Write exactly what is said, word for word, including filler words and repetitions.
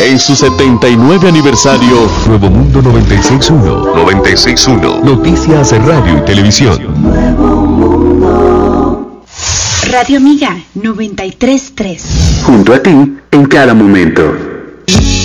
En su setenta y nueve aniversario, Nuevo Mundo noventa y seis punto uno. noventa y seis punto uno. Noticias, radio y televisión. Radio Amiga noventa y tres punto tres. Junto a ti en cada momento.